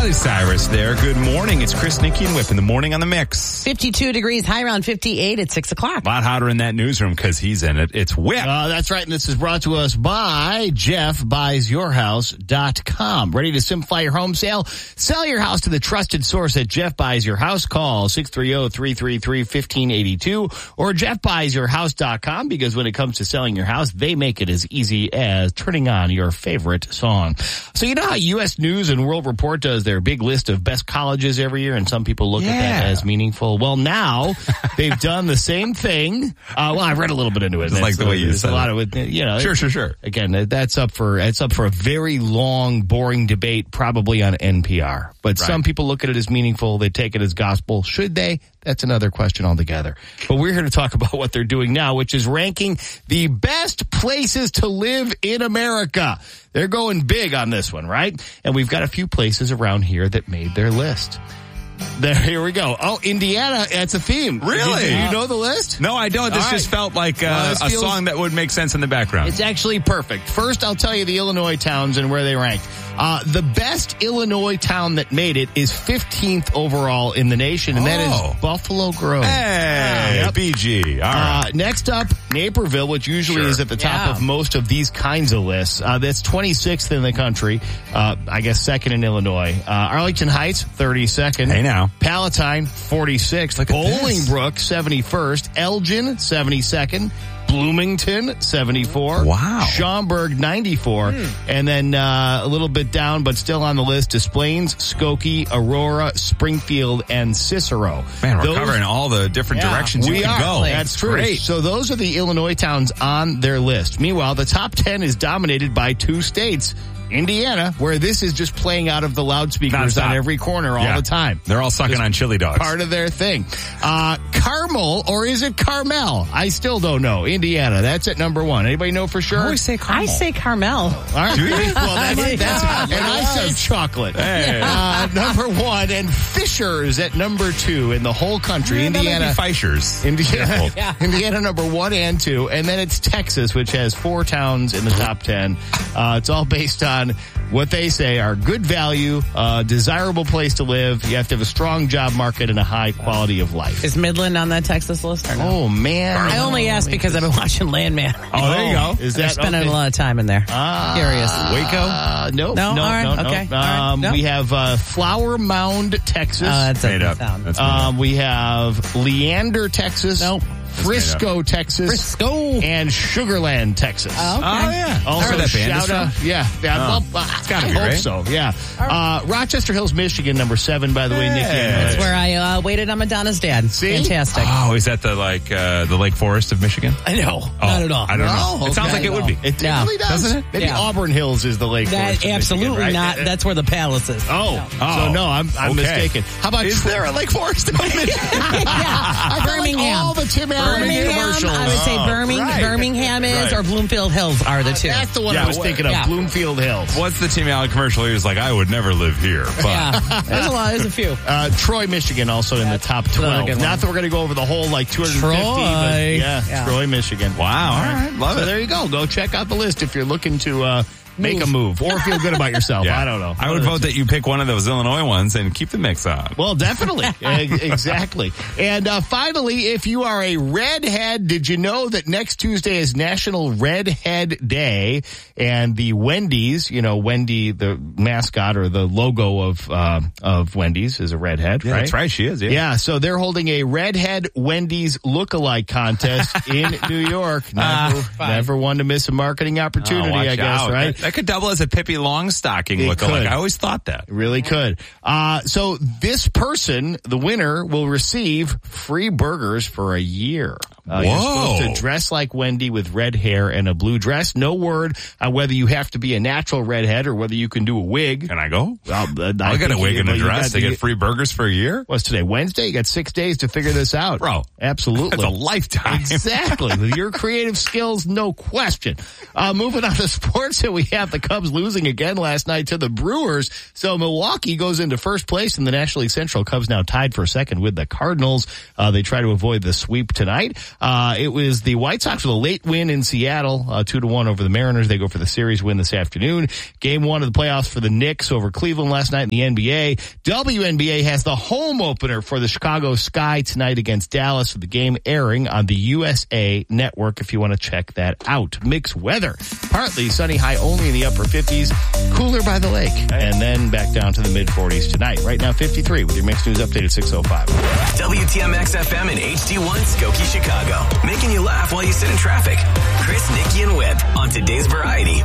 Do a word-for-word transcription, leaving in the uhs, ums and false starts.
Miley Cyrus there. Good morning. It's Chris, Nikki, and Whip in the morning on the mix. fifty-two degrees, high around fifty-eight at six o'clock. A lot hotter in that newsroom because he's in it. It's Whip. Uh, that's right, and this is brought to us by Jeff Buys Your House dot com. Ready to simplify your home sale? Sell your house to the trusted source at Jeff Buys Your House. Call six three zero, three three three, one five eight two or Jeff Buys Your House dot com, because when it comes to selling your house, they make it as easy as turning on your favorite song. So you know how U S News and World Report does their big list of best colleges every year, and some people look Yeah. at that as meaningful? Well, now they've done the same thing. Uh, well, I read a little bit into it. Just like the way you There's said a lot it. of it, you know. Sure, sure, sure. Again, that's up for it's up for a very long, boring debate, probably on N P R. But Right. some people look at it as meaningful. They take it as gospel. Should they? That's another question altogether. But we're here to talk about what they're doing now, which is ranking the best places to live in America. They're going big on this one, right? And we've got a few places around here that made their list. There, here we go. Oh, Indiana, that's a theme. Really? Do you know the list? No, I don't. This All just right. felt like uh, Well, this a feels- song that would make sense in the background. It's actually perfect. First, I'll tell you the Illinois towns and where they rank. Uh, the best Illinois town that made it is fifteenth overall in the nation, and that Oh. is Buffalo Grove. Hey, Yep. B G. All right. Uh, next up, Naperville, which usually Sure. is at the top Yeah. of most of these kinds of lists. Uh, that's twenty-sixth in the country. Uh, I guess second in Illinois. Uh, Arlington Heights, thirty-second. Hey, now. Palatine, forty-sixth. Look at this. Bolingbrook, seventy-first. Elgin, seventy-second. Bloomington, seventy-four. Wow. Schaumburg, ninety-four. And then uh, a little bit down, but still on the list, Des Plaines, Skokie, Aurora, Springfield, and Cicero. Man, we're Those- covering all the different Yeah, directions you we can are. go. That's true. Great. So those are the Illinois towns on their list. Meanwhile, the top ten is dominated by two states. Indiana, where this is just playing out of the loudspeakers Nonstop. on every corner all Yeah. the time. They're all sucking on chili dogs. Part of their thing. Uh, Carmel, or is it Carmel? I still don't know. Indiana, that's at number one. Anybody know for sure? I always say Carmel. I say Carmel. All right. Do you? Well, that's, my that's God, and I say yes. chocolate. Hey. Uh, number one, and Fishers at number two in the whole country. Yeah, that might Indiana. be Fishers. Indiana, Careful. Yeah. Indiana number one and two, and then it's Texas, which has four towns in the top ten. Uh, it's all based on what they say are good value, uh, desirable place to live. You have to have a strong job market and a high quality of life. Is Midland on that Texas list or no? Oh man! I only asked because I've been watching Landman. Oh, there you go. Is They're that spending okay? a lot of time in there. Ah, Curious. Waco? Uh, no, No? no, All right. no, no. Okay. All right. Um, No? We have uh, Flower Mound, Texas. Oh, that's Made a up. sound. That's made up. Um, we have Leander, Texas. Nope. Frisco, Texas. Frisco. And Sugarland, Texas. Oh, okay. Oh, yeah. Also, Where that band is shout out, from? yeah, yeah Oh. well, uh, It's gotta I be, hope right? so. Yeah, uh, Rochester Hills, Michigan, number seven. By the way, Nikki. Hey. I know That's where I uh, waited on Madonna's dad. See? Fantastic. Oh, is that the like uh, the Lake Forest of Michigan? I know. Oh, Not at all. I don't know. No, It sounds okay. like it would be. It Yeah. really does, Doesn't it? Maybe Yeah. Auburn Hills is the lake. That Forest of absolutely Michigan, right? not. That's where the palace is. Oh, Oh. so no, I'm I'm Okay. mistaken. How about Is there a Lake Forest? yeah. I felt like Birmingham. all the Tim Allen Birmingham. commercials. I would say Oh, Birmingham, right. Birmingham is Right. or Bloomfield Hills are the two. That's the one Yeah, I was what- thinking of. yeah. Bloomfield Hills. What's the Tim Allen commercial? He was like, I would never live here. But Yeah, there's a lot. There's a few. Uh, Troy, Michigan, also in the top another twelve. good Not one. that we're going to go over the whole like two hundred fifty, Troy. but yeah, Yeah. Troy, Michigan. Wow, all right, love so it. there you go. Go check out the list if you're looking to uh, make a move or feel good about yourself. Yeah. I don't know. I would vote that you pick one of those Illinois ones and keep the mix on. Well, definitely. E- exactly. And uh, finally, if you are a redhead, did you know that next Tuesday is National Redhead Day? And the Wendy's, you know, Wendy, the mascot or the logo of uh, of Wendy's is a redhead, Yeah, right? that's right. She is. Yeah. Yeah, so they're holding a redhead Wendy's lookalike contest in New York. Never, fine. never one to miss a marketing opportunity, Oh, watch I guess, out. right? That, that could double as a Pippi Longstocking It lookalike. could. I always thought that. It really could. Uh, so this person, the winner, will receive free burgers for a year. Uh, you're Whoa. supposed to dress like Wendy with red hair and a blue dress. No word on whether you have to be a natural redhead or whether you can do a wig. Can I go? Well, uh, I I'll get a think wig you- and a well, you dress. got They to get free burgers for a year? What's today? Wednesday? You got six days to figure this out. Bro. Absolutely. That's a lifetime. Exactly. With your creative skills, no question. Uh, moving on to sports, we have the Cubs losing again last night to the Brewers. So Milwaukee goes into first place in the National League Central. Cubs now tied for second with the Cardinals. Uh, they try to avoid the sweep tonight. Uh, it was the White Sox with a late win in Seattle, uh, two to one over the Mariners. They go for the series win this afternoon. Game one of the playoffs for the Knicks over Cleveland last night in the N B A. W N B A has the home opener for the Chicago Sky tonight against Dallas, with the game airing on the U S A Network if you want to check that out. Mixed weather. Partly sunny, high only in the upper fifties. Cooler by the lake. And then back down to the mid forties tonight. Right now fifty-three with your Mixed News Update at six oh five. W T M X F M and H D one Skokie, Chicago. Making you laugh while you sit in traffic. Chris, Nikki, and Whip on today's Variety.